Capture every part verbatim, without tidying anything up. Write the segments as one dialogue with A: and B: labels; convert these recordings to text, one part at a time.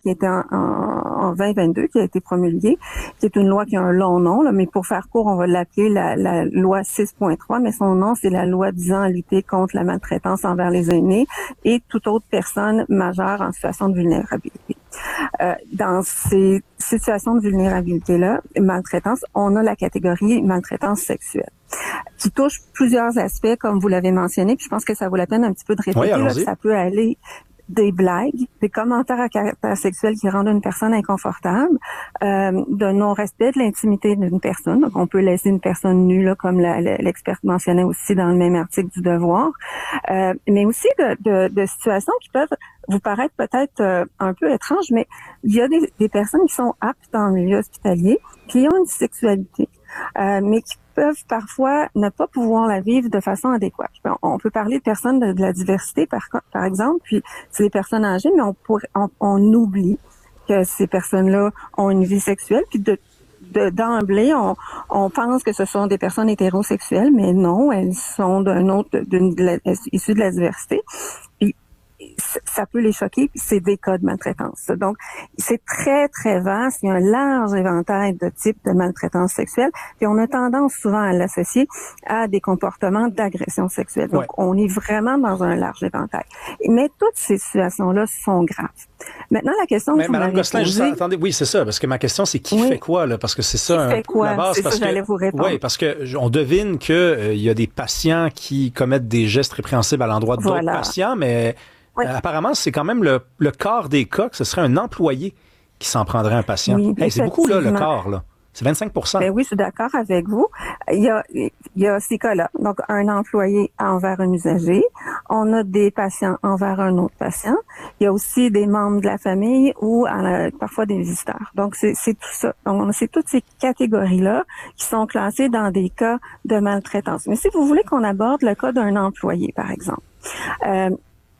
A: qui était en, en, en vingt vingt-deux, qui a été promulguée, qui est une loi qui a un long nom, là, mais pour faire court, on va l'appeler la, la loi six point trois, mais son nom, c'est la loi visant à lutter contre la maltraitance envers les aînés et toute autre personne majeure en situation de vulnérabilité. Euh, dans ces situations de vulnérabilité-là, maltraitance, on a la catégorie maltraitance sexuelle, qui touche plusieurs aspects, comme vous l'avez mentionné, puis je pense que ça vaut la peine un petit peu de répéter.
B: Oui,
A: là, ça peut aller des blagues, des commentaires à caractère sexuel qui rendent une personne inconfortable, euh, de non-respect de l'intimité d'une personne. Donc, on peut laisser une personne nue, là, comme la, l'experte mentionnait aussi dans le même article du Devoir, euh, mais aussi de, de, de situations qui peuvent vous paraître peut-être euh, un peu étranges, mais il y a des, des personnes qui sont aptes dans le milieu hospitalier, qui ont une sexualité, euh, mais qui peuvent parfois ne pas pouvoir la vivre de façon adéquate. On peut parler de personnes de, de la diversité, par, par exemple, puis c'est des personnes âgées, mais on, pourrait, on, on oublie que ces personnes-là ont une vie sexuelle, puis de, de d'emblée, on, on pense que ce sont des personnes hétérosexuelles, mais non, elles sont d'un autre, d'une, de la, issues de la diversité. Puis ça peut les choquer, puis c'est des cas de maltraitance. Donc, c'est très, très vaste. Il y a un large éventail de types de maltraitance sexuelle, puis on a tendance souvent à l'associer à des comportements d'agression sexuelle. Donc, ouais. On est vraiment dans un large éventail. Mais toutes ces situations-là sont graves. Maintenant, la question que
B: Mais
A: vous
B: Madame
A: m'avez
B: Gosselin,
A: posée...
B: juste, attendez, oui, c'est ça, parce que ma question, c'est qui oui. fait quoi, là? Parce que c'est ça,
A: qui
B: un
A: fait
B: peu
A: quoi?
B: la base.
A: C'est
B: parce
A: ça,
B: que,
A: j'allais vous répondre.
B: Oui, parce que on devine que euh, il y a des patients qui commettent des gestes répréhensibles à l'endroit d'autres voilà. patients, mais oui. euh, apparemment, c'est quand même le, le quart des cas que ce serait un employé qui s'en prendrait un patient.
A: Oui,
B: hey, c'est beaucoup, là, le quart, là. C'est vingt-cinq pour cent.
A: Ben oui, je suis d'accord avec vous. Il y a, il y a ces cas-là. Donc, un employé envers un usager. On a des patients envers un autre patient. Il y a aussi des membres de la famille ou euh, parfois des visiteurs. Donc, c'est, c'est tout ça. Donc, c'est toutes ces catégories-là qui sont classées dans des cas de maltraitance. Mais si vous voulez qu'on aborde le cas d'un employé, par exemple, euh,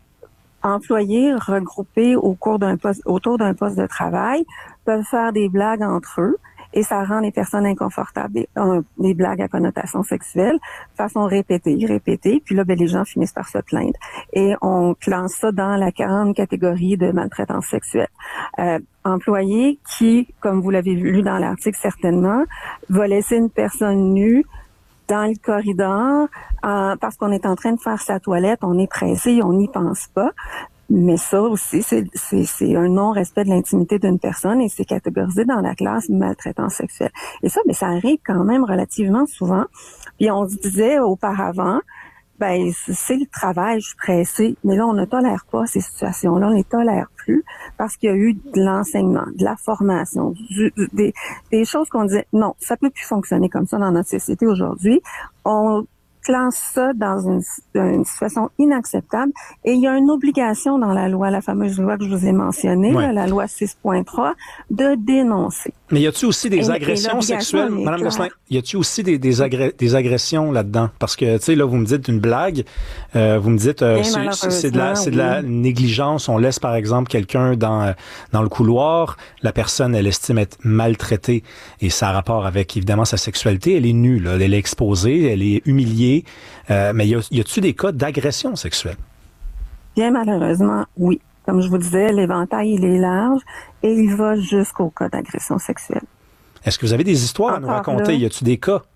A: employés regroupés au cours d'un poste, autour d'un poste de travail peuvent faire des blagues entre eux. Et ça rend les personnes inconfortables, des, euh, des blagues à connotation sexuelle, de façon répétée, répétée. Puis là, ben, les gens finissent par se plaindre. Et on classe ça dans la grande catégorie de maltraitance sexuelle. Euh, employé qui, comme vous l'avez lu dans l'article certainement, va laisser une personne nue dans le corridor euh, parce qu'on est en train de faire sa toilette, on est pressé, on n'y pense pas. Mais ça aussi, c'est, c'est, c'est un non-respect de l'intimité d'une personne et c'est catégorisé dans la classe maltraitance sexuelle. Et ça, mais ça arrive quand même relativement souvent. Puis on se disait auparavant, ben c'est le travail, je suis pressée. Mais là, on ne tolère pas ces situations-là, on les tolère plus parce qu'il y a eu de l'enseignement, de la formation, du, du, des, des choses qu'on disait, non, ça peut plus fonctionner comme ça dans notre société aujourd'hui. On classe ça dans une, une situation inacceptable et il y a une obligation dans la loi, la fameuse loi que je vous ai mentionnée, ouais. là, la loi six point trois, de dénoncer.
B: Mais y a-tu aussi des et, agressions et sexuelles, Madame Gosselin? Y a-tu aussi des, des, agré- des agressions là-dedans? Parce que, tu sais, là, vous me dites une blague, euh, vous me dites, euh, c'est, c'est, de la, c'est de la négligence. On laisse, par exemple, quelqu'un dans, dans le couloir. La personne, elle estime être maltraitée et ça a rapport avec, évidemment, sa sexualité. Elle est nue, là. Elle est exposée, elle est humiliée. Euh, mais y, a, y a-tu des cas d'agression sexuelle?
A: Bien malheureusement, oui. Comme je vous disais, l'éventail, il est large et il va jusqu'au cas d'agression sexuelle.
B: Est-ce que vous avez des histoires Encore à nous raconter? Là, y a-tu des cas?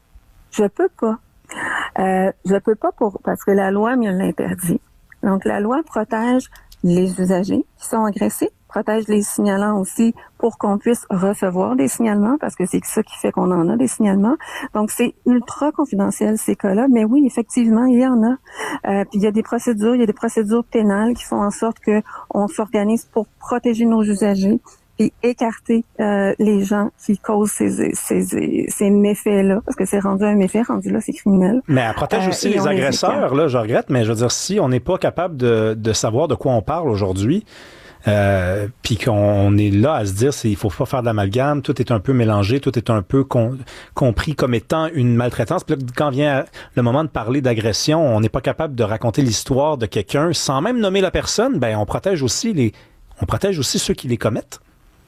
A: Je peux pas. Euh, je peux pas pour parce que la loi me l'interdit. Donc, la loi protège les usagers qui sont agressés, protège les signalants aussi pour qu'on puisse recevoir des signalements, parce que c'est ça qui fait qu'on en a des signalements. Donc, c'est ultra confidentiel, ces cas-là, mais oui, effectivement, il y en a. Euh, puis, il y a des procédures, il y a des procédures pénales qui font en sorte que on s'organise pour protéger nos usagers puis écarter euh, les gens qui causent ces, ces, ces méfaits-là, parce que c'est rendu un méfait, rendu là, c'est criminel.
B: Mais elle protège aussi euh, les agresseurs, là, je regrette, mais je veux dire, si on n'est pas capable de, de savoir de quoi on parle aujourd'hui, euh, puis qu'on est là à se dire, c'est, il faut pas faire de l'amalgame, tout est un peu mélangé, tout est un peu con, compris comme étant une maltraitance, puis là, quand vient le moment de parler d'agression, on n'est pas capable de raconter l'histoire de quelqu'un sans même nommer la personne, ben on protège aussi les, on protège aussi ceux qui les commettent.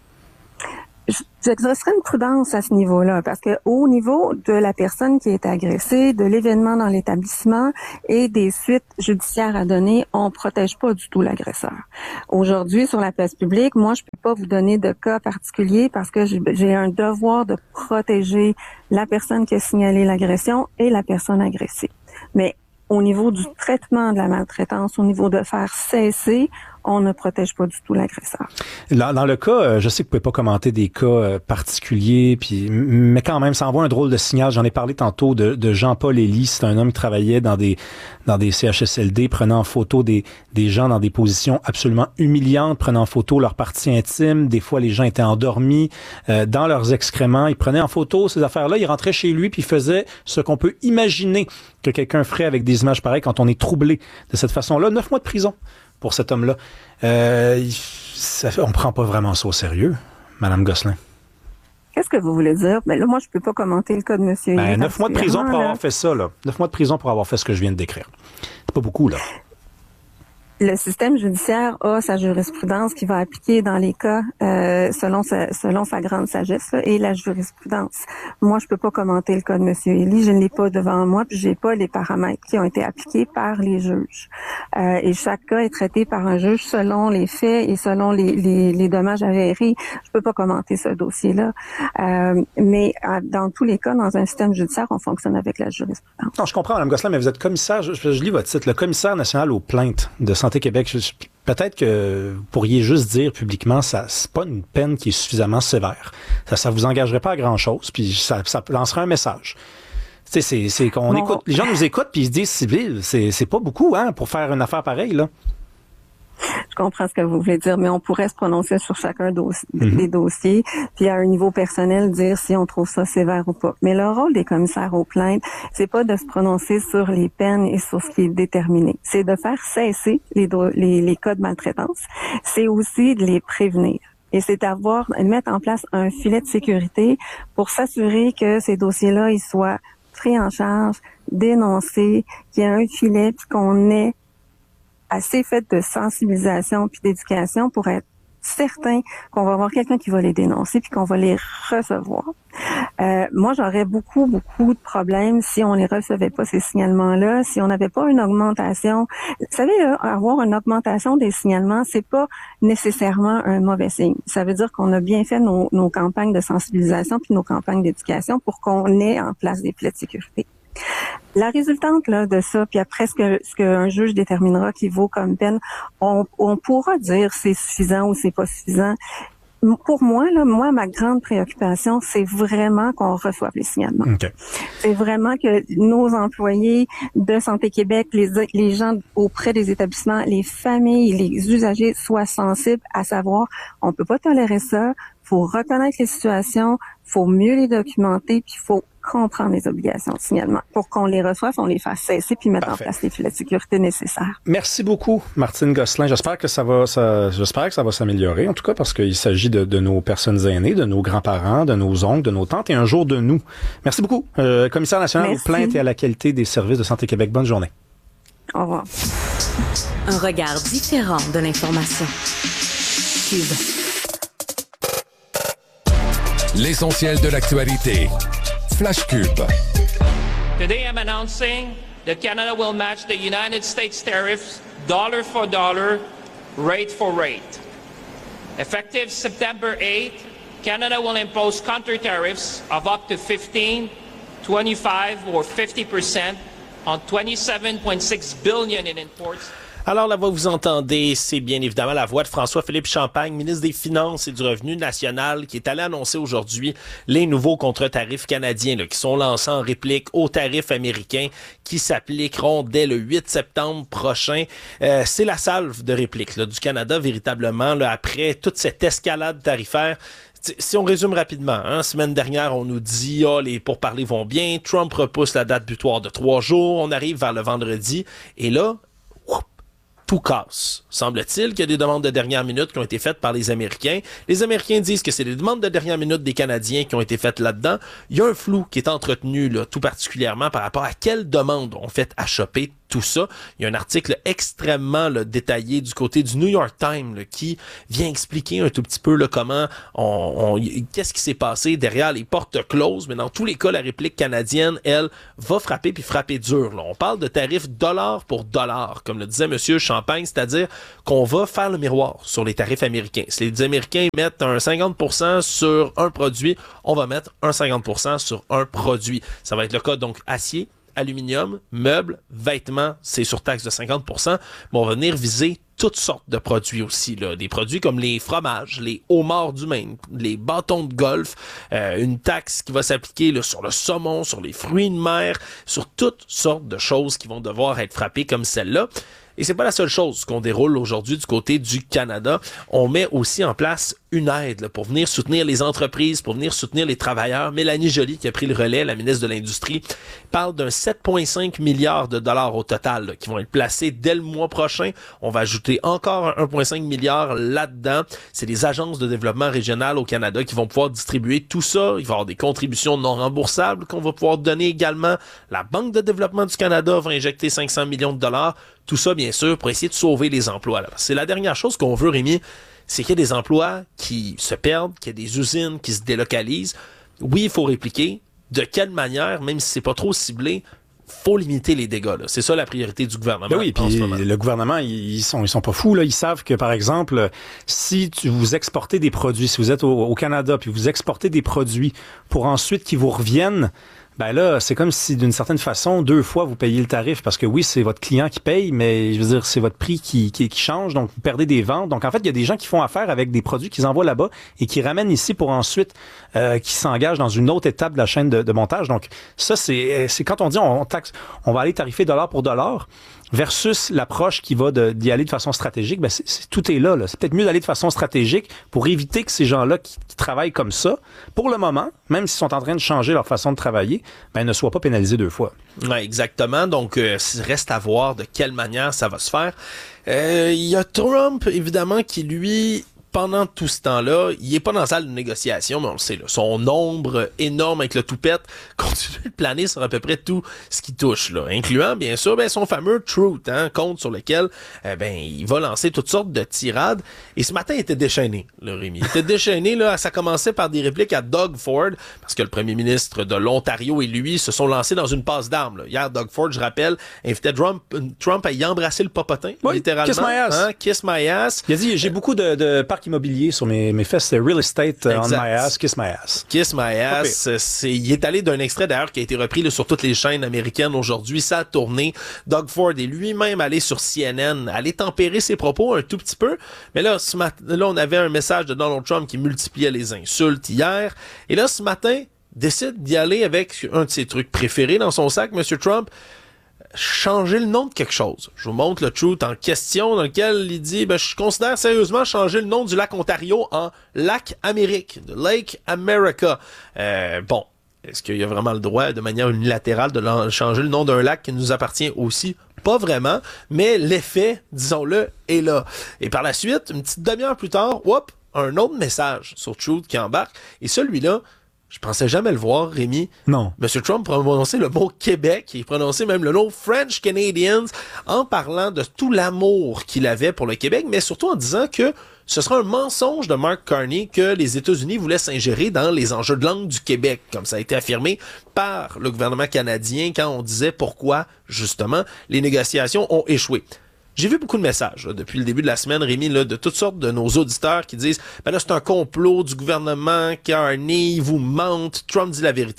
A: J'exercerai une prudence à ce niveau-là, parce que au niveau de la personne qui est agressée, de l'événement dans l'établissement et des suites judiciaires à donner, on protège pas du tout l'agresseur. Aujourd'hui, sur la place publique, moi, je peux pas vous donner de cas particuliers parce que j'ai, j'ai un devoir de protéger la personne qui a signalé l'agression et la personne agressée. Mais au niveau du traitement de la maltraitance, au niveau de faire cesser, on ne protège pas du tout l'agresseur.
B: Dans, dans le cas, je sais que vous pouvez pas commenter des cas particuliers, puis mais quand même, ça envoie un drôle de signal. J'en ai parlé tantôt de, de Jean-Paul Élie. C'est un homme qui travaillait dans des dans des C H S L D, prenant en photo des des gens dans des positions absolument humiliantes, prenant en photo leurs parties intimes. Des fois, les gens étaient endormis euh, dans leurs excréments. Il prenait en photo ces affaires-là. Il rentrait chez lui puis il faisait ce qu'on peut imaginer que quelqu'un ferait avec des images pareilles quand on est troublé de cette façon-là. Neuf mois de prison pour cet homme-là. Euh, ça, on prend pas vraiment ça au sérieux, Madame Gosselin.
A: Qu'est-ce que vous voulez dire? Ben là, moi, je peux pas commenter le cas de monsieur.
B: Ben, neuf mois de prison pour là. avoir fait ça, là. Neuf mois de prison pour avoir fait ce que je viens de décrire. C'est pas beaucoup, là.
A: Le système judiciaire a sa jurisprudence qui va appliquer dans les cas euh, selon sa, selon sa grande sagesse là, et la jurisprudence. Moi, je peux pas commenter le cas de monsieur Élie, je ne l'ai pas devant moi, puis j'ai pas les paramètres qui ont été appliqués par les juges. Euh, et chaque cas est traité par un juge selon les faits et selon les, les, les dommages avérés. Je peux pas commenter ce dossier-là. Euh, mais dans tous les cas, dans un système judiciaire, on fonctionne avec la jurisprudence.
B: Non, je comprends, Mme Gosselin, mais vous êtes commissaire, je, je lis votre titre, le commissaire national aux plaintes de Santé Québec. Je, peut-être que vous pourriez juste dire publiquement, ça c'est pas une peine qui est suffisamment sévère. Ça, ça vous engagerait pas à grand-chose, puis ça, ça lancerait un message. Tu sais, c'est, c'est qu'on bon. écoute, les gens nous écoutent puis ils se disent, civil, c'est, c'est pas beaucoup, hein, pour faire une affaire pareille, là.
A: Je comprends ce que vous voulez dire, mais on pourrait se prononcer sur chacun dossier, mm-hmm. des dossiers, puis à un niveau personnel dire si on trouve ça sévère ou pas. Mais le rôle des commissaires aux plaintes, c'est pas de se prononcer sur les peines et sur ce qui est déterminé. C'est de faire cesser les, do- les, les cas de maltraitance. C'est aussi de les prévenir. Et c'est d'avoir, mettre en place un filet de sécurité pour s'assurer que ces dossiers-là, ils soient pris en charge, dénoncés, qu'il y ait un filet, puis qu'on ait assez fait de sensibilisation puis d'éducation pour être certain qu'on va avoir quelqu'un qui va les dénoncer puis qu'on va les recevoir. Euh, moi, j'aurais beaucoup, beaucoup de problèmes si on les recevait pas, ces signalements-là, si on n'avait pas une augmentation. Vous savez, là, avoir une augmentation des signalements, c'est pas nécessairement un mauvais signe. Ça veut dire qu'on a bien fait nos, nos campagnes de sensibilisation puis nos campagnes d'éducation pour qu'on ait en place des filets de sécurité. La résultante là de ça, puis après ce que ce qu'un juge déterminera qui vaut comme peine, on, on pourra dire c'est suffisant ou c'est pas suffisant. Pour moi, là, moi, ma grande préoccupation, c'est vraiment qu'on reçoive les signalements. Okay. C'est vraiment que nos employés de Santé Québec, les, les gens auprès des établissements, les familles, les usagers soient sensibles à savoir, on peut pas tolérer ça, faut reconnaître les situations, faut mieux les documenter, puis faut comprendre les obligations de signalement. Pour qu'on les reçoive, on les fasse cesser puis mettre Parfait. en place les filets de sécurité nécessaires.
B: Merci beaucoup, Martine Gosselin. J'espère que ça va, ça, j'espère que ça va s'améliorer, en tout cas, parce qu'il s'agit de, de nos personnes aînées, de nos grands-parents, de nos oncles, de nos tantes et un jour de nous. Merci beaucoup, euh, commissaire national Merci. aux plaintes et à la qualité des services de Santé Québec. Bonne journée.
A: Au revoir.
C: Un regard différent de l'information. Cube.
D: L'essentiel de l'actualité. Flash Cube.
E: Today I'm announcing that Canada will match the United States tariffs dollar for dollar, rate for rate. Effective September eighth, Canada will impose counter tariffs of up to fifteen, twenty-five or fifty percent on twenty-seven point six billion in imports.
F: Alors, la voix que vous entendez, c'est bien évidemment la voix de François-Philippe Champagne, ministre des Finances et du Revenu national, qui est allé annoncer aujourd'hui les nouveaux contre-tarifs canadiens là, qui sont lancés en réplique aux tarifs américains qui s'appliqueront dès le huit septembre prochain. Euh, c'est la salve de réplique là, du Canada, véritablement, là, après toute cette escalade tarifaire. Si on résume rapidement, hein, semaine dernière, on nous dit ah, les pourparlers vont bien, Trump repousse la date butoir de trois jours, on arrive vers le vendredi, et là, tout casse. Semble-t-il qu'il y a des demandes de dernière minute qui ont été faites par les Américains. Les Américains disent que c'est des demandes de dernière minute des Canadiens qui ont été faites là-dedans. Il y a un flou qui est entretenu là, tout particulièrement par rapport à quelles demandes ont fait achoper tout ça. Il y a un article extrêmement là, détaillé du côté du New York Times là, qui vient expliquer un tout petit peu là, comment on, on qu'est-ce qui s'est passé derrière les portes closes, mais dans tous les cas, la réplique canadienne, elle, va frapper puis frapper dur. Là. On parle de tarifs dollar pour dollar, comme le disait M. Champagne, c'est-à-dire qu'on va faire le miroir sur les tarifs américains. Si les Américains mettent un cinquante pour cent sur un produit, on va mettre un cinquante pour cent sur un produit. Ça va être le cas donc acier, aluminium, meubles, vêtements, c'est sur taxe de cinquante pour cent, mais on va venir viser toutes sortes de produits aussi, là. Des produits comme les fromages, les homards du Maine, les bâtons de golf, euh, une taxe qui va s'appliquer là, sur le saumon, sur les fruits de mer, sur toutes sortes de choses qui vont devoir être frappées comme celle-là. Et c'est pas la seule chose qu'on déroule aujourd'hui du côté du Canada. On met aussi en place une aide là, pour venir soutenir les entreprises, pour venir soutenir les travailleurs. Mélanie Joly, qui a pris le relais, la ministre de l'Industrie, parle d'un sept virgule cinq milliards de dollars au total là, qui vont être placés dès le mois prochain. On va ajouter encore un un virgule cinq milliard là-dedans. C'est des agences de développement régional au Canada qui vont pouvoir distribuer tout ça. Il va y avoir des contributions non remboursables qu'on va pouvoir donner également. La Banque de développement du Canada va injecter cinq cents millions de dollars. Tout ça, bien sûr, pour essayer de sauver les emplois. Là. C'est la dernière chose qu'on veut, Rémi, c'est qu'il y a des emplois qui se perdent, qu'il y a des usines qui se délocalisent. Oui, il faut répliquer. De quelle manière, même si c'est pas trop ciblé, faut limiter les dégâts. Là. C'est ça la priorité du gouvernement.
B: Ben oui, puis le gouvernement, ils sont, ils sont pas fous. Là. Ils savent que, par exemple, si tu, vous exportez des produits, si vous êtes au, au Canada, puis vous exportez des produits pour ensuite qu'ils vous reviennent, ben là, c'est comme si, d'une certaine façon, deux fois, vous payez le tarif. Parce que oui, c'est votre client qui paye, mais je veux dire, c'est votre prix qui, qui, qui change. Donc, vous perdez des ventes. Donc, en fait, il y a des gens qui font affaire avec des produits qu'ils envoient là-bas et qui ramènent ici pour ensuite, euh, qui s'engagent dans une autre étape de la chaîne de, de montage. Donc, ça, c'est, c'est quand on dit on taxe, on va aller tarifer dollar pour dollar, versus l'approche qui va de, d'y aller de façon stratégique, ben c'est, c'est, tout est là, là. C'est peut-être mieux d'aller de façon stratégique pour éviter que ces gens-là qui, qui travaillent comme ça, pour le moment, même s'ils sont en train de changer leur façon de travailler, ben ne soient pas pénalisés deux fois.
F: Ouais, exactement. Donc, euh, reste à voir de quelle manière ça va se faire. Il euh, y a Trump, évidemment, qui, lui... Pendant tout ce temps-là, il est pas dans la salle de négociation, mais on le sait, là, son ombre énorme avec le toupette continue de planer sur à peu près tout ce qui touche, là, incluant, bien sûr, ben, son fameux Truth, hein, compte sur lequel euh, ben, il va lancer toutes sortes de tirades. Et ce matin, il était déchaîné, le Rémi. Il était déchaîné, là, ça commençait par des répliques à Doug Ford, parce que le premier ministre de l'Ontario et lui se sont lancés dans une passe d'armes. Là. Hier, Doug Ford, je rappelle, invitait Trump, Trump à y embrasser le popotin, oui, littéralement.
B: Kiss my ass.
F: Hein, kiss my ass.
B: Il a dit, j'ai beaucoup de, de immobilier sur mes, mes fesses, c'est real estate uh, on my ass, kiss my ass.
F: Kiss my ass. Okay. C'est, il est allé d'un extrait d'ailleurs qui a été repris là, sur toutes les chaînes américaines aujourd'hui. Ça a tourné. Doug Ford est lui-même allé sur C N N, aller tempérer ses propos un tout petit peu. Mais là, ce matin, là, on avait un message de Donald Trump qui multipliait les insultes hier. Et là, ce matin, décide d'y aller avec un de ses trucs préférés dans son sac, M. Trump. Changer le nom de quelque chose. Je vous montre le Truth en question dans lequel il dit ben, je considère sérieusement changer le nom du lac Ontario en Lac Amérique, de Lake America. Euh, bon, est-ce qu'il y a vraiment le droit de manière unilatérale de changer le nom d'un lac qui nous appartient aussi? Pas vraiment, mais l'effet, disons-le, est là. Et par la suite, une petite demi-heure plus tard, hop, un autre message sur Truth qui embarque. Et celui-là, je pensais jamais le voir, Rémi.
B: Non.
F: M. Trump prononçait le mot Québec, il prononçait même le nom French Canadians en parlant de tout l'amour qu'il avait pour le Québec, mais surtout en disant que ce sera un mensonge de Mark Carney que les États-Unis voulaient s'ingérer dans les enjeux de langue du Québec, comme ça a été affirmé par le gouvernement canadien quand on disait pourquoi, justement, les négociations ont échoué. J'ai vu beaucoup de messages là, depuis le début de la semaine, Rémi, là, de toutes sortes de nos auditeurs qui disent « Ben là, c'est un complot du gouvernement, Carney, il vous mente, Trump dit la vérité. »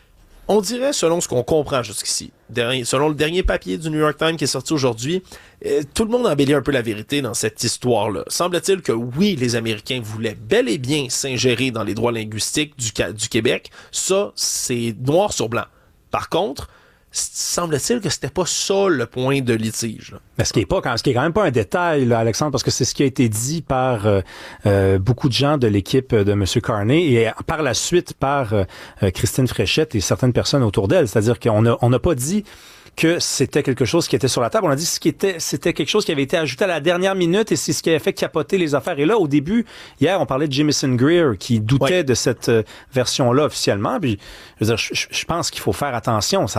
F: On dirait, selon ce qu'on comprend jusqu'ici, dernier, selon le dernier papier du New York Times qui est sorti aujourd'hui, euh, tout le monde embellit un peu la vérité dans cette histoire-là. Semble-t-il que oui, les Américains voulaient bel et bien s'ingérer dans les droits linguistiques du, du Québec. Ça, c'est noir sur blanc. Par contre, semble-t-il que c'était pas ça le point de litige. Là.
B: Mais ce qui est pas, ce qui est quand même pas un détail, là, Alexandre, parce que c'est ce qui a été dit par euh, euh, beaucoup de gens de l'équipe de M. Carney et par la suite par euh, Christine Fréchette et certaines personnes autour d'elle. C'est-à-dire qu'on a, on n'a pas dit que c'était quelque chose qui était sur la table. On a dit ce qui était, c'était quelque chose qui avait été ajouté à la dernière minute et c'est ce qui avait fait capoter les affaires. Et là, au début, hier, on parlait de Jamieson Greer qui doutait ouais. de cette euh, version-là officiellement. Puis, je veux dire, je, je pense qu'il faut faire attention. Ça reste quand même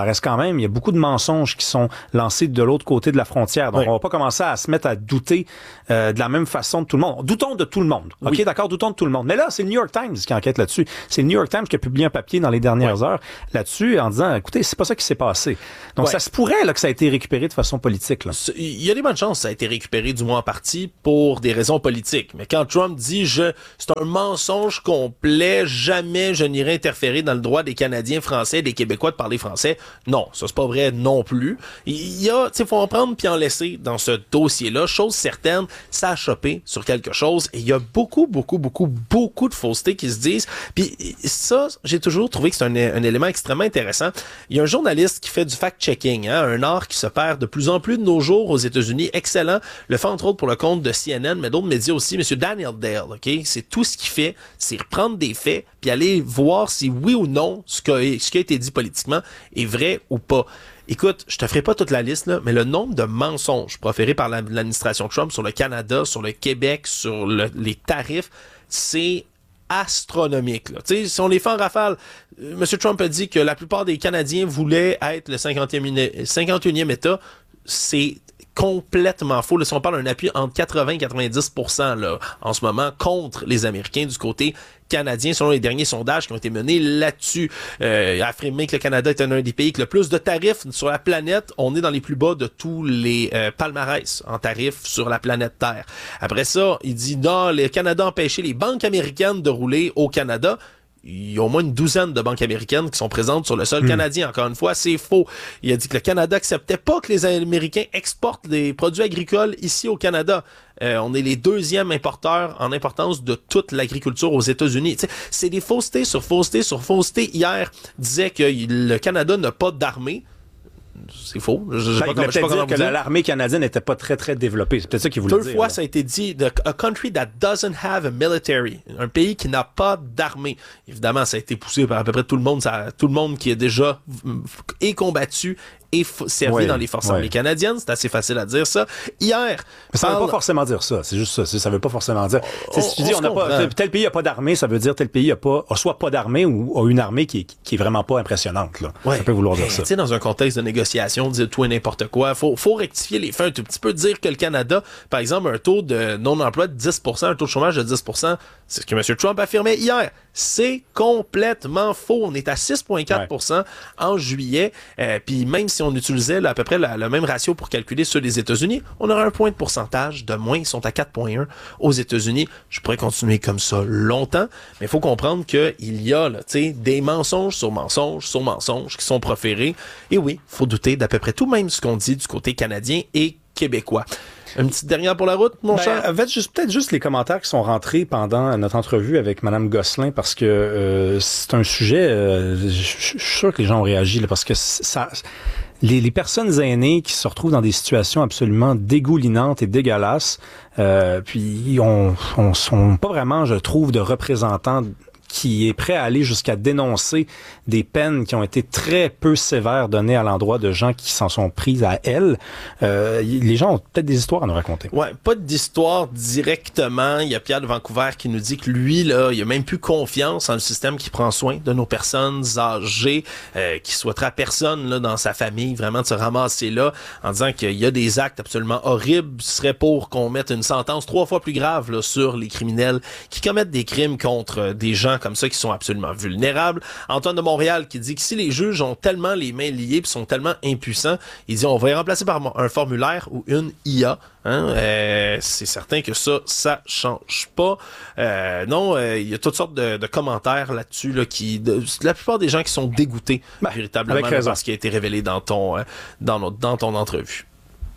B: même, il y a beaucoup de mensonges qui sont lancés de l'autre côté de la frontière. Donc, oui. on va pas commencer à se mettre à douter euh, de la même façon de tout le monde. Doutons de tout le monde. OK, oui. d'accord, doutons de tout le monde. Mais là, c'est le New York Times qui enquête là-dessus. C'est le New York Times qui a publié un papier dans les dernières oui. heures là-dessus en disant, écoutez, c'est pas ça qui s'est passé. Donc, oui. ça se pourrait là, que ça a été récupéré de façon politique. Là.
F: Il y a des bonnes chances que ça a été récupéré, du moins en partie, pour des raisons politiques. Mais quand Trump dit, je, c'est un mensonge complet, jamais je n'irai interférer dans le droit des Canadiens français, des Québécois de parler français. Non, ça c'est pas vrai non plus. Il y a, tu sais, faut en prendre puis en laisser dans ce dossier-là. Chose certaine, ça a chopé sur quelque chose et il y a beaucoup, beaucoup, beaucoup, beaucoup de faussetés qui se disent. Puis ça, j'ai toujours trouvé que c'est un, un élément extrêmement intéressant. Il y a un journaliste qui fait du fact-checking, hein, un art qui se perd de plus en plus de nos jours aux États-Unis. Excellent. Le fait entre autres pour le compte de C N N, mais d'autres médias aussi. Monsieur Daniel Dale, ok, c'est tout ce qu'il fait, c'est reprendre des faits puis aller voir si oui ou non ce qui a, ce qui a été dit politiquement est vrai ou pas. Écoute, je te ferai pas toute la liste, là, mais le nombre de mensonges proférés par la, l'administration Trump sur le Canada, sur le Québec, sur le, les tarifs, c'est astronomique. Là. Tu sais, si on les fait en rafale, euh, M. Trump a dit que la plupart des Canadiens voulaient être le cinquante et unième État. C'est complètement faux. Là, si on parle d'un appui entre quatre-vingts et quatre-vingt-dix pour cent là, en ce moment contre les Américains du côté canadien, selon les derniers sondages qui ont été menés là-dessus. Euh, affirmer que le Canada est un des pays avec le plus de tarifs sur la planète. On est dans les plus bas de tous les euh, palmarès en tarifs sur la planète Terre. Après ça, il dit non, le Canada a empêché les banques américaines de rouler au Canada. Il y a au moins une douzaine de banques américaines qui sont présentes sur le sol mmh. canadien. Encore une fois, c'est faux. Il a dit que le Canada acceptait pas que les Américains exportent des produits agricoles ici au Canada. Euh, on est les deuxièmes importeurs en importance de toute l'agriculture aux États-Unis. T'sais, c'est des faussetés sur faussetés sur faussetés. Hier, disait que le Canada n'a pas d'armée. C'est faux. Je, je
B: ben, pas, il voulait peut-être dire que dire. l'armée canadienne n'était pas très, très développée. C'est peut-être ça qu'il voulait
F: Deux
B: dire.
F: Deux fois,
B: là.
F: ça a été dit. The, a country that doesn't have a military. Un pays qui n'a pas d'armée. Évidemment, ça a été poussé par à peu près tout le monde. Ça, tout le monde qui est déjà est combattu et f- servi oui, dans les forces oui. armées canadiennes. C'est assez facile à dire ça. Hier...
B: Mais ça ne
F: parle...
B: veut pas forcément dire ça. C'est juste ça. Ça ne veut pas forcément dire... On, si tu on dis on a pas, tel pays n'a pas d'armée, ça veut dire tel pays n'a pas, a soit pas d'armée ou a une armée qui est, qui est vraiment pas impressionnante. Là.
F: Ouais.
B: Ça peut vouloir dire
F: mais,
B: ça.
F: Tu sais, dans un contexte de négociation, dire tout et n'importe quoi, faut, faut rectifier les faits un tout petit peu. Dire que le Canada, par exemple, un taux de non-emploi de dix pour cent, un taux de chômage de dix pour cent, c'est ce que M. Trump affirmait hier. C'est complètement faux. On est à six virgule quatre pour cent ouais. en juillet. Euh, Puis même si on utilisait là, à peu près la, le même ratio pour calculer ceux des États-Unis, on aurait un point de pourcentage de moins. Ils sont à quatre virgule un aux États-Unis. Je pourrais continuer comme ça longtemps, mais il faut comprendre qu'il y a là, des mensonges sur mensonges sur mensonges qui sont proférés. Et oui, il faut douter d'à peu près tout, même ce qu'on dit du côté canadien et québécois. Une petite dernière pour la route, mon ben, cher?
B: En fait, juste, peut-être juste les commentaires qui sont rentrés pendant notre entrevue avec Mme Gosselin, parce que euh, c'est un sujet, euh, je suis sûr que les gens ont réagi, là, parce que ça... Les, les personnes aînées qui se retrouvent dans des situations absolument dégoulinantes et dégueulasses, euh, puis on, on sont pas vraiment, je trouve, de représentants qui est prêt à aller jusqu'à dénoncer des peines qui ont été très peu sévères données à l'endroit de gens qui s'en sont pris à elles. Euh, les gens ont peut-être des histoires à nous raconter.
F: Ouais, pas d'histoire directement. Il y a Pierre de Vancouver qui nous dit que lui, là, il a même plus confiance en le système qui prend soin de nos personnes âgées, euh, qui souhaiterait à personne là, dans sa famille vraiment de se ramasser là, en disant qu'il y a des actes absolument horribles. Ce serait pour qu'on mette une sentence trois fois plus grave là, sur les criminels qui commettent des crimes contre des gens comme ça qui sont absolument vulnérables. Antoine de Montréal qui dit que si les juges ont tellement les mains liées puis sont tellement impuissants, il dit on va y remplacer par un formulaire ou une I A. Hein? Euh, c'est certain que ça, ça change pas. Euh, non, euh, il y a toutes sortes de, de commentaires là-dessus là, qui, de, la plupart des gens qui sont dégoûtés ben, véritablement là, par ce qui a été révélé dans ton, euh, dans, notre, dans ton entrevue.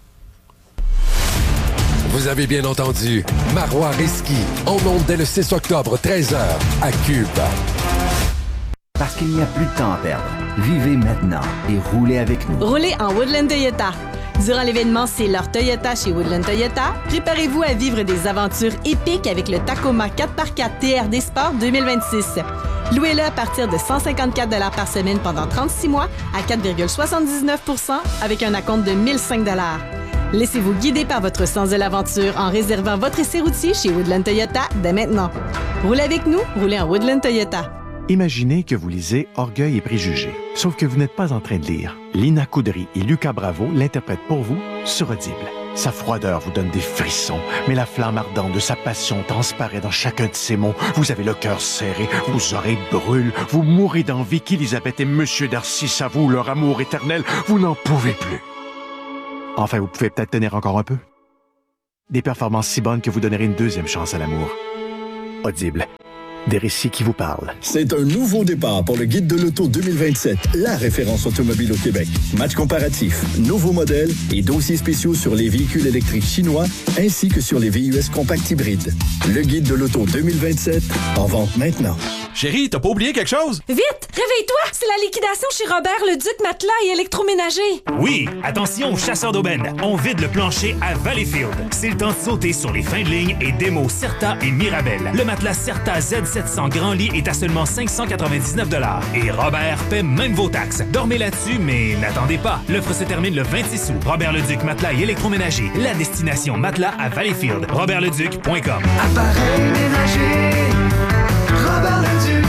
D: Vous avez bien entendu, Marois Risky, en ondes dès le six octobre, treize heures, à Cube.
G: Parce qu'il n'y a plus de temps à perdre. Vivez maintenant et roulez avec nous.
H: Roulez en Woodland Toyota. Durant l'événement C'est leur Toyota chez Woodland Toyota, préparez-vous à vivre des aventures épiques avec le Tacoma quatre par quatre T R D Sport deux mille vingt-six. Louez-le à partir de cent cinquante-quatre dollars par semaine pendant trente-six mois à quatre virgule soixante-dix-neuf pour cent avec un acompte de mille cinq dollars. Laissez-vous guider par votre sens de l'aventure en réservant votre essai routier chez Woodland Toyota dès maintenant. Roulez avec nous, roulez en Woodland Toyota.
I: Imaginez que vous lisez Orgueil et préjugés. Sauf que vous n'êtes pas en train de lire. Lina Coudry et Lucas Bravo l'interprètent pour vous sur Audible. Sa froideur vous donne des frissons, mais la flamme ardente de sa passion transparaît dans chacun de ses mots. Vous avez le cœur serré, vos oreilles brûlent, vous mourrez d'envie qu'Élisabeth et Monsieur Darcy s'avouent leur amour éternel. Vous n'en pouvez plus. Enfin, vous pouvez peut-être tenir encore un peu. Des performances si bonnes que vous donnerez une deuxième chance à l'amour. Audible. Des récits qui vous parlent.
J: C'est un nouveau départ pour le Guide de l'Auto deux mille vingt-sept, la référence automobile au Québec. Match comparatif, nouveaux modèles et dossiers spéciaux sur les véhicules électriques chinois ainsi que sur les V U S compacts hybrides. Le Guide de l'Auto deux mille vingt-sept, en vente maintenant.
K: Chérie, t'as pas oublié quelque chose?
L: Vite! Réveille-toi! C'est la liquidation chez Robert Leduc Matelas et électroménager.
M: Oui! Attention, chasseurs d'aubaine! On vide le plancher à Valleyfield. C'est le temps de sauter sur les fins de ligne et démos Certa et Mirabel. Le matelas Certa Z sept cents Grand Lit est à seulement cinq cent quatre-vingt-dix-neuf dollars. Et Robert paie même vos taxes. Dormez là-dessus, mais n'attendez pas. L'offre se termine le vingt-six août. Robert Leduc Matelas et électroménager. La destination matelas à Valleyfield. robert leduc point com.
N: Appareil ménager. Robert Leduc.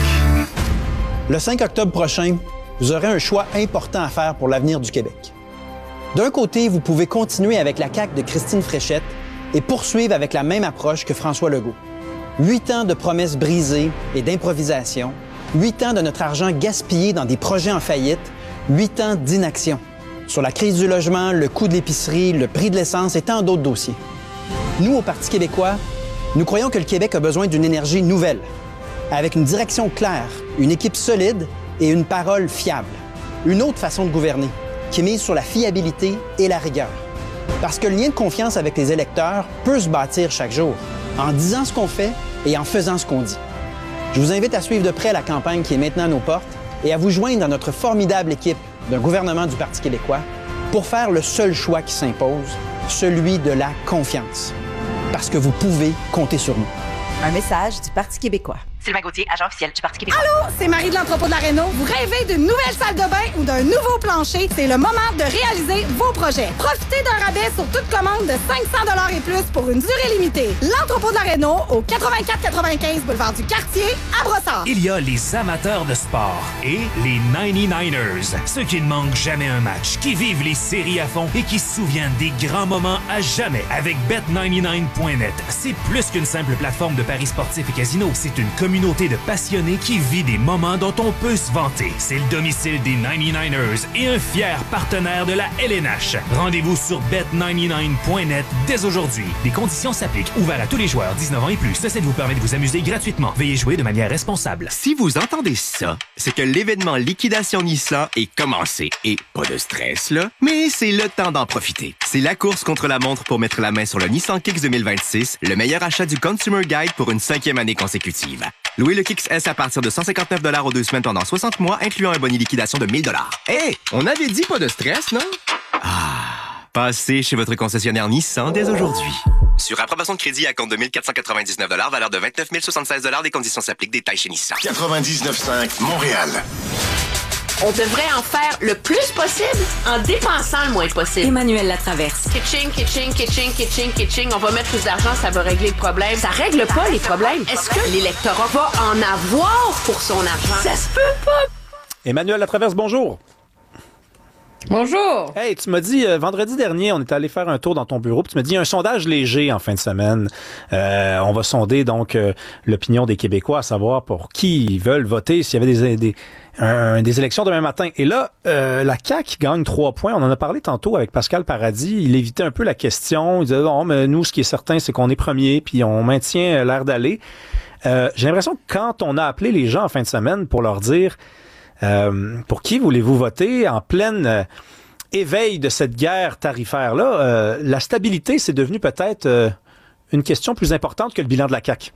O: Le cinq octobre prochain, vous aurez un choix important à faire pour l'avenir du Québec. D'un côté, vous pouvez continuer avec la C A Q de Christine Fréchette et poursuivre avec la même approche que François Legault. Huit ans de promesses brisées et d'improvisation, huit ans de notre argent gaspillé dans des projets en faillite, huit ans d'inaction sur la crise du logement, le coût de l'épicerie, le prix de l'essence et tant d'autres dossiers. Nous, au Parti québécois, nous croyons que le Québec a besoin d'une énergie nouvelle, avec une direction claire, une équipe solide et une parole fiable. Une autre façon de gouverner, qui mise sur la fiabilité et la rigueur. Parce que le lien de confiance avec les électeurs peut se bâtir chaque jour, en disant ce qu'on fait et en faisant ce qu'on dit. Je vous invite à suivre de près la campagne qui est maintenant à nos portes et à vous joindre à notre formidable équipe d'un gouvernement du Parti québécois pour faire le seul choix qui s'impose, celui de la confiance. Parce que vous pouvez compter sur nous.
P: Un message du Parti québécois.
Q: Sylvain Gauthier, agent officiel du Parti québécois.
R: Allô, c'est Marie de l'entrepôt de la Réno. Vous rêvez d'une nouvelle salle de bain ou d'un nouveau plancher? C'est le moment de réaliser vos projets. Profitez d'un rabais sur toute commande de cinq cents dollars et plus pour une durée limitée. L'entrepôt de la Réno au quatre-vingt-quatre quatre-vingt-quinze boulevard du Quartier à Brossard.
M: Il y a les amateurs de sport et les ninety-niners. Ceux qui ne manquent jamais un match, qui vivent les séries à fond et qui se souviennent des grands moments à jamais avec bet ninety-nine point net. C'est plus qu'une simple plateforme de paris sportifs et casinos. C'est une communauté de passionnés qui vit des moments dont on peut se vanter. C'est le domicile des ninety-niners et un fier partenaire de la L N H. Rendez-vous sur bet ninety-nine point net dès aujourd'hui. Des conditions s'appliquent. Ouvert à tous les joueurs dix-neuf ans et plus. Ceci vous permet de vous amuser gratuitement. Veuillez jouer de manière responsable.
S: Si vous entendez ça, c'est que l'événement Liquidation Nissan est commencé. Et pas de stress, là, mais c'est le temps d'en profiter. C'est la course contre la montre pour mettre la main sur le Nissan Kicks deux mille vingt-six, le meilleur achat du Consumer Guide pour une cinquième année consécutive. Louez le Kicks S à partir de cent cinquante-neuf dollars aux deux semaines pendant soixante mois, incluant un bonus liquidation de mille dollars. Hé, hey, on avait dit pas de stress, non? Ah, passez chez votre concessionnaire Nissan dès aujourd'hui. Sur approbation de crédit à compte de mille quatre cent quatre-vingt-dix-neuf dollars, valeur de vingt-neuf mille soixante-seize dollars, des conditions s'appliquent, détails chez Nissan.
T: quatre-vingt-dix-neuf virgule cinq Montréal.
U: On devrait en faire le plus possible en dépensant le moins possible.
C: Emmanuel Latraverse.
U: Kitching, kitching, kitching, kitching, kitching. On va mettre plus d'argent, ça va régler le problème. Ça règle pas les problèmes. Est-ce que l'électorat va en avoir pour son argent? Ça se peut pas.
B: Emmanuel Latraverse, bonjour.
U: Bonjour.
B: Hey, tu m'as dit, euh, vendredi dernier, on est allé faire un tour dans ton bureau, puis tu m'as dit, il y a un sondage léger en fin de semaine. Euh, on va sonder donc euh, l'opinion des Québécois, à savoir pour qui ils veulent voter, s'il y avait des, des, un, des élections demain matin. Et là, euh, la C A Q gagne trois points. On en a parlé tantôt avec Pascal Paradis. Il évitait un peu la question. Il disait, non, mais nous, ce qui est certain, c'est qu'on est premier, puis on maintient l'air d'aller. Euh, j'ai l'impression que quand on a appelé les gens en fin de semaine pour leur dire... Euh, pour qui voulez-vous voter en pleine euh, éveil de cette guerre tarifaire-là? Euh, la stabilité, c'est devenu peut-être euh, une question plus importante que le bilan de la C A Q.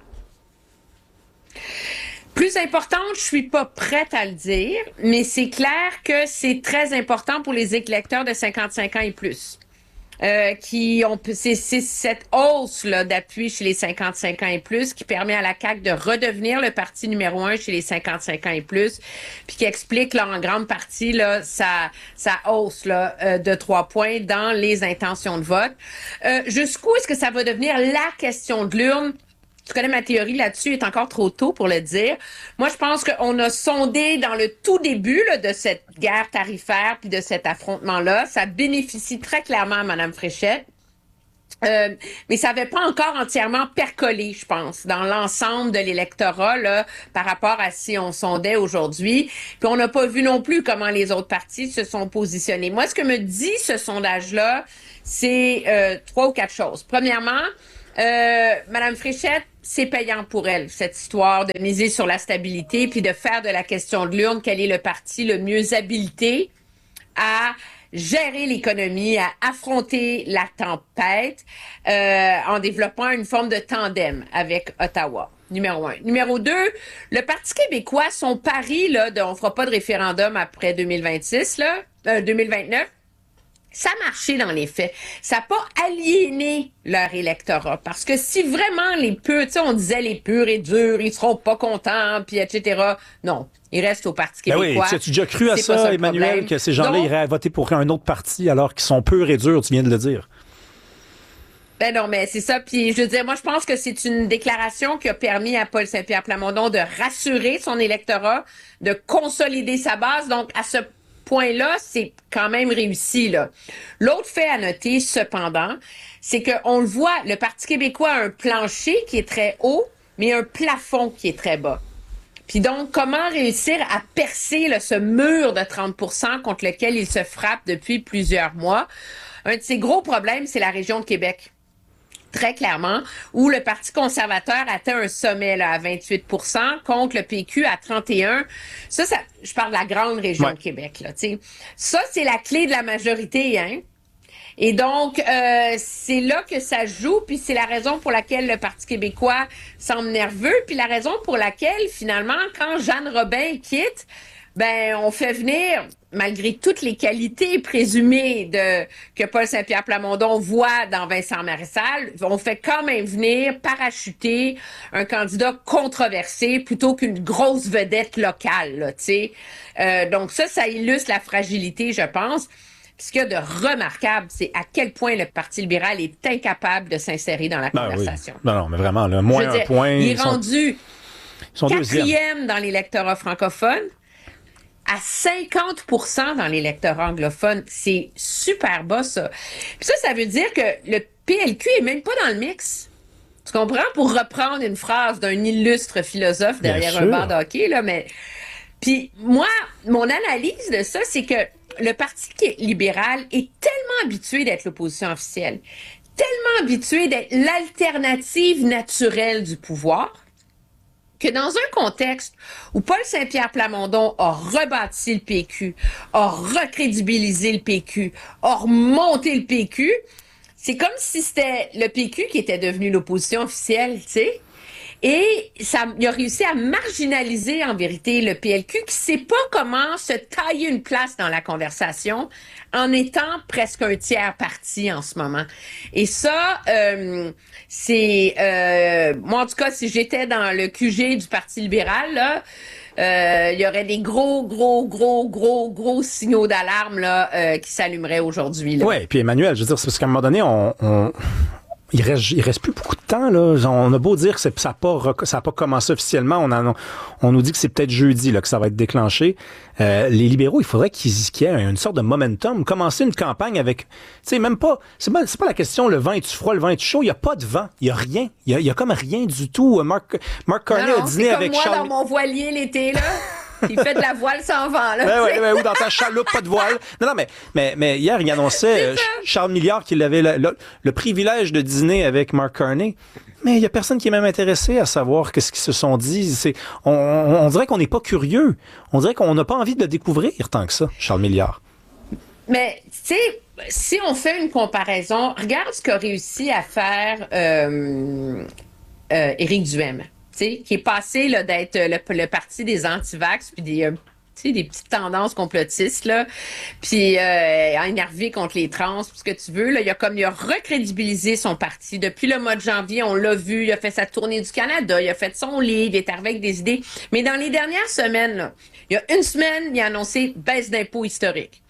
U: Plus importante, je suis pas prête à le dire, mais c'est clair que c'est très important pour les électeurs de cinquante-cinq ans et plus. Euh, qui ont c'est, c'est cette hausse là d'appui chez les cinquante-cinq ans et plus qui permet à la C A Q de redevenir le parti numéro un chez les cinquante-cinq ans et plus, puis qui explique là en grande partie là sa sa hausse là euh, de trois points dans les intentions de vote. Euh, jusqu'où est-ce que ça va devenir la question de l'urne? tu connais ma théorie là-dessus, il est encore trop tôt pour le dire. Moi, je pense qu'on a sondé dans le tout début là, de cette guerre tarifaire puis de cet affrontement-là. Ça bénéficie très clairement à Mme Fréchette. Euh, mais ça n'avait pas encore entièrement percolé, je pense, dans l'ensemble de l'électorat là, par rapport à si on sondait aujourd'hui. Puis on n'a pas vu non plus comment les autres partis se sont positionnés. Moi, ce que me dit ce sondage-là, c'est euh, trois ou quatre choses. Premièrement, euh, Mme Fréchette, c'est payant pour elle, cette histoire de miser sur la stabilité puis de faire de la question de l'urne quel est le parti le mieux habilité à gérer l'économie, à affronter la tempête euh, en développant une forme de tandem avec Ottawa. Numéro un. Numéro deux, le Parti québécois, son pari, là, de on fera pas de référendum après deux mille vingt-six, là, euh, deux mille vingt-neuf, ça a marché dans les faits. Ça n'a pas aliéné leur électorat. Parce que si vraiment les purs, tu sais, on disait les purs et durs, ils seront pas contents, puis et cetera. Non. Ils restent au Parti québécois.
B: Ben oui, tu as déjà cru à ça, ça Emmanuel, problème. Que ces gens-là Donc, iraient voter pour un autre parti alors qu'ils sont purs et durs, tu viens de le dire.
U: Ben non, mais c'est ça. Puis je veux dire, moi, je pense que c'est une déclaration qui a permis à Paul Saint-Pierre Plamondon de rassurer son électorat, de consolider sa base. Donc, à ce point-là, c'est quand même réussi, là. L'autre fait à noter, cependant, c'est qu'on le voit, le Parti québécois a un plancher qui est très haut, mais un plafond qui est très bas. Puis donc, comment réussir à percer là, ce mur de trente pour cent contre lequel il se frappe depuis plusieurs mois? Un de ses gros problèmes, c'est la région de Québec. Très clairement, où le Parti conservateur atteint un sommet là, à vingt-huit pour cent contre le P Q à trente et un. Ça, ça je parle de la grande région ouais. de Québec. Là, t'sais. Ça, c'est la clé de la majorité. Hein? Et donc, euh, c'est là que ça joue, puis c'est la raison pour laquelle le Parti québécois semble nerveux, puis la raison pour laquelle, finalement, quand Jeanne Robin quitte, ben on fait venir, malgré toutes les qualités présumées de que Paul Saint-Pierre Plamondon voit dans Vincent Marissal, on fait quand même venir parachuter un candidat controversé plutôt qu'une grosse vedette locale, là, tu sais. Euh, donc ça, ça illustre la fragilité, je pense. Ce qu'il y a de remarquable, c'est à quel point le Parti libéral est incapable de s'insérer dans la ben conversation.
B: Oui. Non, non, mais vraiment, le moins un
U: dire,
B: point.
U: Il est
B: sont,
U: rendu quatrième dans l'électorat francophone, à cinquante pour cent dans l'électorat anglophone. C'est super bas, ça. Puis ça, ça veut dire que le P L Q est même pas dans le mix. Tu comprends? Pour reprendre une phrase d'un illustre philosophe derrière un banc de hockey, là, mais... Puis moi, mon analyse de ça, c'est que le Parti libéral est tellement habitué d'être l'opposition officielle, tellement habitué d'être l'alternative naturelle du pouvoir, que dans un contexte où Paul Saint-Pierre Plamondon a rebâti le P Q, a recrédibilisé le P Q, a remonté le P Q, c'est comme si c'était le P Q qui était devenu l'opposition officielle, tu sais. Et ça, il a réussi à marginaliser, en vérité, le P L Q qui sait pas comment se tailler une place dans la conversation en étant presque un tiers parti en ce moment. Et ça, euh, c'est... Euh, moi, en tout cas, si j'étais dans le Q G du Parti libéral, là, euh, il y aurait des gros, gros, gros, gros, gros signaux d'alarme là euh, qui s'allumeraient aujourd'hui.
B: Oui, puis Emmanuel, je veux dire, c'est parce qu'à un moment donné, on... on... Il reste, il reste plus beaucoup de temps, là. On a beau dire que c'est, ça n'a pas, ça a pas commencé officiellement. On, en, on nous dit que c'est peut-être jeudi, là, que ça va être déclenché. Euh, les libéraux, il faudrait qu'ils, qu'ils aient une sorte de momentum. Commencer une campagne avec, tu sais, même pas, c'est pas, c'est pas la question, le vent est-tu froid, le vent est-tu chaud. Il y a pas de vent. Il y a rien. Il y a, il y a comme rien du tout. Mark, Mark Carney a dîné avec
U: moi
B: Charles...
U: dans mon voilier l'été, là. Il fait de la voile sans vent, là.
B: Ben oui, ben, ou dans ta chaloupe, pas de voile. Non, non, mais, mais, mais hier, il annonçait euh, Charles Milliard qu'il avait le, le, le privilège de dîner avec Mark Carney. Mais il y a personne qui est même intéressé à savoir qu'est-ce qu'ils se sont dit. C'est, on, on, on dirait qu'on n'est pas curieux. On dirait qu'on n'a pas envie de le découvrir tant que ça, Charles Milliard.
U: Mais, tu sais, si on fait une comparaison, regarde ce qu'a réussi à faire euh, euh, Éric Duhaime. T'sais, qui est passé là, d'être le, le parti des anti-vax puis des, euh, des petites tendances complotistes, là, puis euh, énervé contre les trans, tout ce que tu veux. Là, il a comme il a recrédibilisé son parti. Depuis le mois de janvier, on l'a vu, il a fait sa tournée du Canada, il a fait son livre, il est arrivé avec des idées. Mais dans les dernières semaines, là, il y a une semaine, il a annoncé baisse d'impôts historique.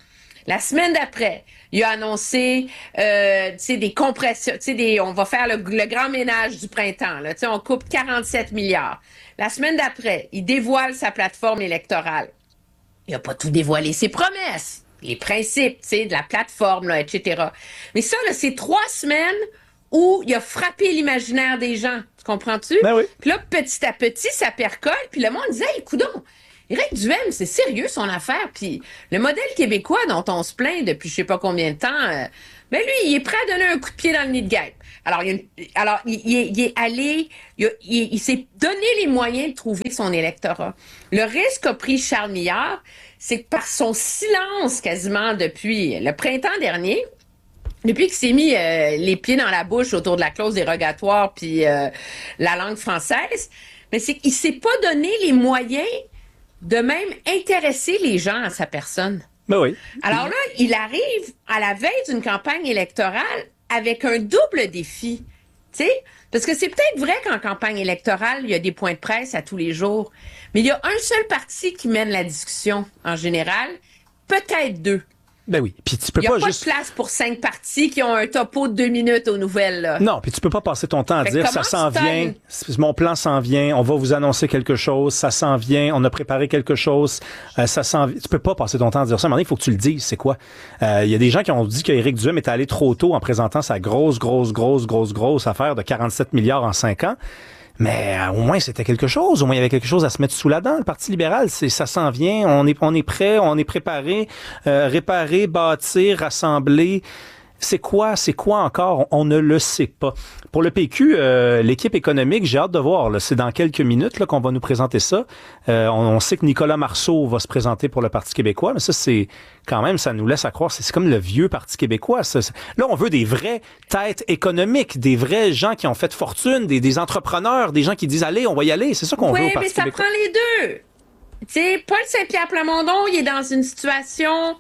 U: La semaine d'après, il a annoncé, euh, tu sais, des compressions, tu sais, des, on va faire le, le grand ménage du printemps, là, tu sais, on coupe quarante-sept milliards. La semaine d'après, il dévoile sa plateforme électorale. Il n'a pas tout dévoilé, ses promesses, les principes, tu sais, de la plateforme, là, et cetera. Mais ça, là, c'est trois semaines où il a frappé l'imaginaire des gens. Tu comprends-tu?
B: Ben oui.
U: Puis là, petit à petit, ça percole, puis le monde disait, hey, coudonc, Éric Duhem, c'est sérieux son affaire. Puis le modèle québécois dont on se plaint depuis je sais pas combien de temps, euh, ben lui, il est prêt à donner un coup de pied dans le nid de guêpe. Alors, il, a une, alors, il, il, est, il est allé, il, a, il, il s'est donné les moyens de trouver son électorat. Le risque qu'a pris Charles Millard, c'est que par son silence quasiment depuis le printemps dernier, depuis qu'il s'est mis euh, les pieds dans la bouche autour de la clause dérogatoire puis euh, la langue française, mais c'est qu'il s'est pas donné les moyens de même intéresser les gens à sa personne.
B: Ben oui.
U: Alors là, il arrive à la veille d'une campagne électorale avec un double défi, tu sais, parce que c'est peut-être vrai qu'en campagne électorale, il y a des points de presse à tous les jours, mais il y a un seul parti qui mène la discussion en général, peut-être deux.
B: Ben oui. Puis tu peux
U: pas. Il n'y a pas,
B: juste...
U: de place pour cinq partis qui ont un topo de deux minutes aux nouvelles, là.
B: Non, puis tu peux pas passer ton temps à
U: fait
B: dire ça s'en vient, mon plan s'en vient, on va vous annoncer quelque chose, ça s'en vient, on a préparé quelque chose, euh, ça s'en vient. Tu peux pas passer ton temps à dire ça. À un moment donné, il faut que tu le dises, c'est quoi? Il euh, y a des gens qui ont dit qu'Éric Duhem était allé trop tôt en présentant sa grosse, grosse, grosse, grosse, grosse affaire de quarante-sept milliards en cinq ans. Mais euh, au moins, c'était quelque chose. Au moins, il y avait quelque chose à se mettre sous la dent. Le Parti libéral, c'est ça s'en vient. On est, on est prêt, on est préparé, euh, réparer, bâtir, rassembler. C'est quoi, c'est quoi encore? On ne le sait pas. Pour le P Q, euh, l'équipe économique, j'ai hâte de voir. Là, c'est dans quelques minutes là, qu'on va nous présenter ça. Euh, on, on sait que Nicolas Marceau va se présenter pour le Parti québécois, mais ça, c'est quand même, ça nous laisse à croire. C'est, c'est comme le vieux Parti québécois. Ça. Là, on veut des vraies têtes économiques, des vrais gens qui ont fait fortune, des, des entrepreneurs, des gens qui disent, allez, on va y aller. C'est ça qu'on
U: oui,
B: veut au Parti québécois.
U: Oui, mais ça prend les deux. Tu sais, Paul Saint-Pierre Plamondon, il est dans une situation...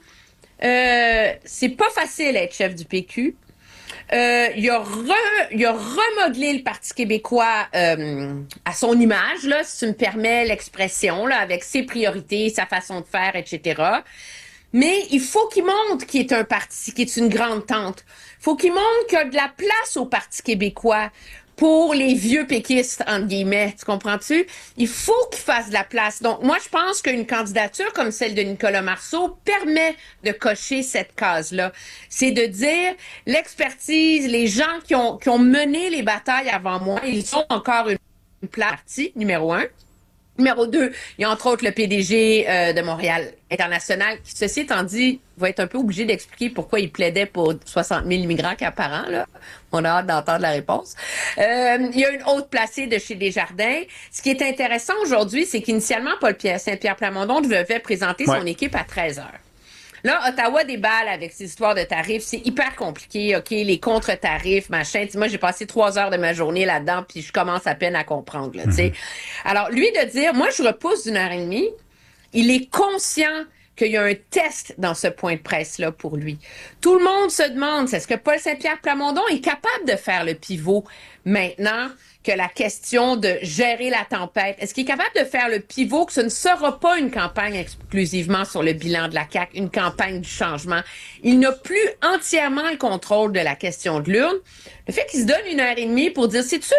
U: Euh, c'est pas facile d'être chef du P Q. Euh, il, a re, il a remodelé le Parti québécois euh, à son image, là, si tu me permets l'expression, là, avec ses priorités, sa façon de faire, et cetera. Mais il faut qu'il montre qu'il est un parti, qui est une grande tente. Il faut qu'il montre qu'il y a de la place au Parti québécois pour les vieux péquistes, entre guillemets. Tu comprends-tu? Il faut qu'il fasse de la place. Donc, moi, je pense qu'une candidature comme celle de Nicolas Marceau permet de cocher cette case-là. C'est de dire, l'expertise, les gens qui ont, qui ont mené les batailles avant moi, ils ont encore une, une place partie, numéro un. Numéro deux, il y a entre autres le P D G euh, de Montréal International, qui, ceci étant dit, va être un peu obligé d'expliquer pourquoi il plaidait pour soixante mille immigrants par an, là. On a hâte d'entendre la réponse. Euh, il y a une haute placée de chez Desjardins. Ce qui est intéressant aujourd'hui, c'est qu'initialement, Paul Saint-Pierre Plamondon devait présenter ouais. son équipe à treize heures. Là, Ottawa déballe avec ces histoires de tarifs. C'est hyper compliqué, OK? Les contre-tarifs, machin. T'sais, moi, j'ai passé trois heures de ma journée là-dedans, puis je commence à peine à comprendre, là, tu sais. Mm-hmm. Alors, lui, de dire, moi, je repousse d'une heure et demie, il est conscient qu'il y a un test dans ce point de presse-là pour lui. Tout le monde se demande, est-ce que Paul Saint-Pierre Plamondon est capable de faire le pivot maintenant que la question de gérer la tempête? Est-ce qu'il est capable de faire le pivot que ce ne sera pas une campagne exclusivement sur le bilan de la C A Q, une campagne du changement? Il n'a plus entièrement le contrôle de la question de l'urne. Le fait qu'il se donne une heure et demie pour dire, sais-tu,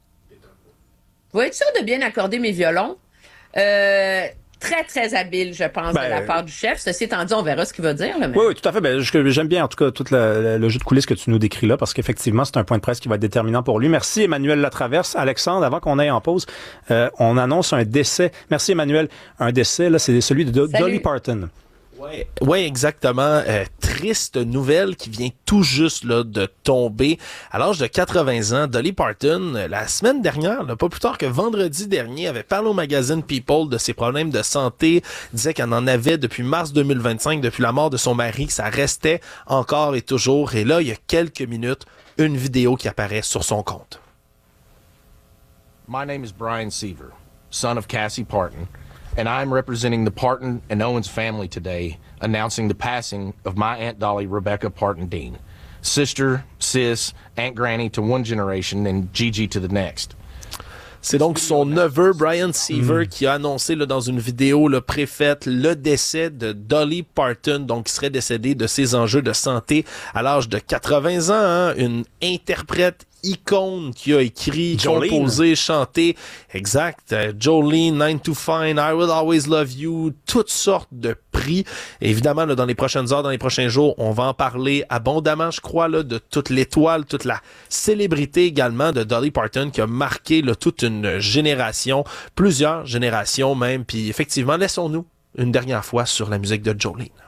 U: je vais être sûr de bien accorder mes violons. Euh... Très, très habile, je pense, ben, de la part du chef. Ceci étant dit, on verra ce qu'il va dire. Là, mais...
B: Oui, oui, tout à fait. Ben, j'aime bien, en tout cas, tout le, le jeu de coulisses que tu nous décris là, parce qu'effectivement, c'est un point de presse qui va être déterminant pour lui. Merci, Emmanuel Latraverse. Alexandre, avant qu'on aille en pause, euh, on annonce un décès. Merci, Emmanuel. Un décès, là, c'est celui de Do- Dolly Parton.
F: Ouais, ouais, exactement. Euh, triste nouvelle qui vient tout juste là de tomber à l'âge de quatre-vingts ans. Dolly Parton, la semaine dernière, là, pas plus tard que vendredi dernier, avait parlé au magazine People de ses problèmes de santé, disait qu'elle en avait depuis mars deux mille vingt-cinq, depuis la mort de son mari, que ça restait encore et toujours. Et là, il y a quelques minutes, une vidéo qui apparaît sur son compte.
A: My name is Brian Seaver, son of Cassie Parton. And I'm representing the Parton and Owens family today, announcing the passing of my Aunt Dolly Rebecca Parton Dean, sister, sis, Aunt Granny to one generation, and Gigi to the next.
F: C'est donc son neveu, Brian Seaver,
B: Mm.
F: qui a annoncé là, dans une vidéo là, préfaite le décès de Dolly Parton, donc qui serait décédée de ses enjeux de santé à l'âge de quatre-vingts ans. Hein, une interprète icône qui a écrit,
B: Jolene.
F: composé, chanté, exact, euh, Jolene, Nine to Five, I Will Always Love You, toutes sortes de prix. Et évidemment, là, dans les prochaines heures, dans les prochains jours, on va en parler abondamment, je crois, là, de toute l'étoile, toute la célébrité également de Dolly Parton qui a marqué là, toute une génération, plusieurs générations même. Puis effectivement, laissons-nous une dernière fois sur la musique de Jolene.